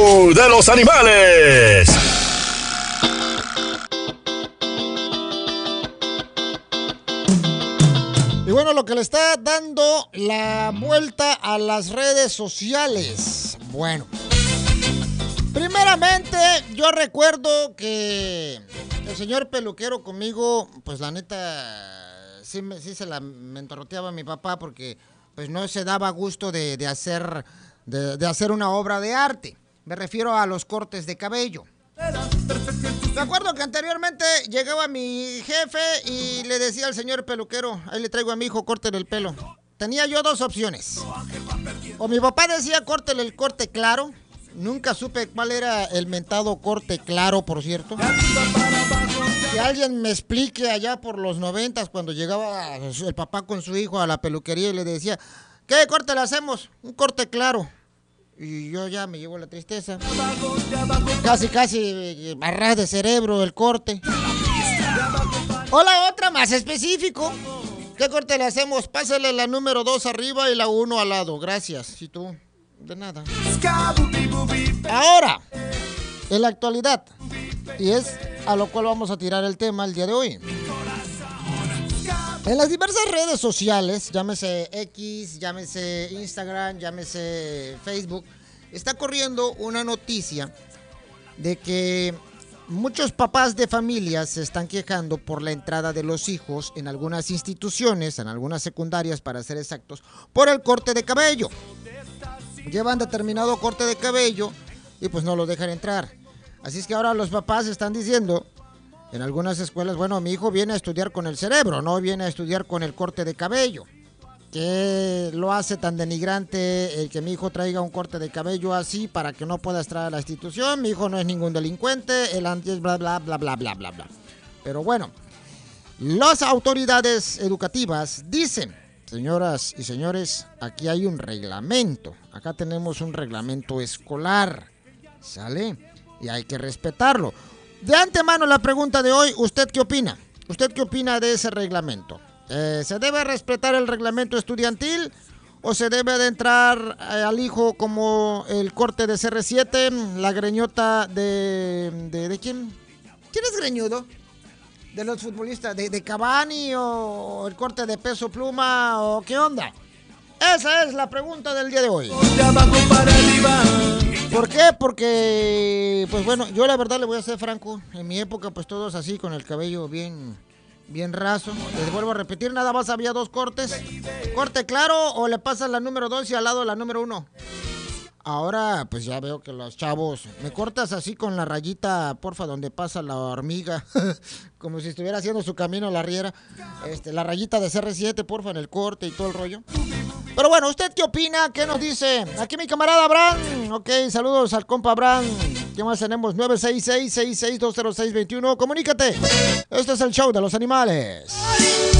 show de los animales. Y bueno, lo que le está dando la vuelta a las redes sociales. Bueno, primeramente yo recuerdo que el señor peluquero conmigo, pues la neta, sí se la mentorroteaba a mi papá porque pues no se daba gusto de hacer una obra de arte. Me refiero a los cortes de cabello. Me acuerdo que anteriormente llegaba mi jefe y le decía al señor peluquero, ahí le traigo a mi hijo, córtele el pelo. Tenía yo dos opciones. O mi papá decía, córtele el corte claro. Nunca supe cuál era el mentado corte claro, por cierto. Que alguien me explique allá por los 90, cuando llegaba el papá con su hijo a la peluquería y le decía, ¿qué corte le hacemos? Un corte claro. Y yo ya me llevo la tristeza. Casi barra de cerebro el corte. O la otra, más específico. ¿Qué corte le hacemos? Pásale la número 2 arriba y la 1 al lado. Gracias. ¿Y tú? De nada. Ahora, en la actualidad, y es a lo cual vamos a tirar el tema el día de hoy. En las diversas redes sociales, llámese X, llámese Instagram, llámese Facebook, está corriendo una noticia de que muchos papás de familias se están quejando por la entrada de los hijos en algunas instituciones, en algunas secundarias para ser exactos, por el corte de cabello. Llevan determinado corte de cabello y pues no lo dejan entrar. Así es que ahora los papás están diciendo, en algunas escuelas, bueno, mi hijo viene a estudiar con el cerebro, no viene a estudiar con el corte de cabello. ¿Qué lo hace tan denigrante el que mi hijo traiga un corte de cabello así para que no pueda entrar a la institución? Mi hijo no es ningún delincuente, el anti es bla, bla, bla, bla, bla, bla, bla. Pero bueno, las autoridades educativas dicen, señoras y señores, aquí hay un reglamento. Acá tenemos un reglamento escolar, ¿sale? Y hay que respetarlo. De antemano la pregunta de hoy, ¿usted qué opina? ¿Usted qué opina de ese reglamento? ¿Se debe respetar el reglamento estudiantil o se debe de entrar al hijo como el corte de CR7, la greñota de quién? ¿Quién es greñudo? ¿De los futbolistas? ¿De Cavani o el corte de Peso Pluma o qué onda? Esa es la pregunta del día de hoy. ¿Por qué? Porque, pues bueno, yo la verdad le voy a ser franco. En mi época, pues todos así, con el cabello bien raso. Les vuelvo a repetir, nada más había dos cortes. Corte claro o le pasas la número 2 y al lado la número 1. Ahora, pues ya veo que los chavos, me cortas así con la rayita, porfa, donde pasa la hormiga, como si estuviera haciendo su camino a la riera. La rayita de CR7, porfa, en el corte y todo el rollo. Pero bueno, ¿usted qué opina? ¿Qué nos dice? Aquí mi camarada Abraham. Ok, saludos al compa Abraham. ¿Qué más tenemos? 966-6620621. Comunícate. Este es el show de los animales.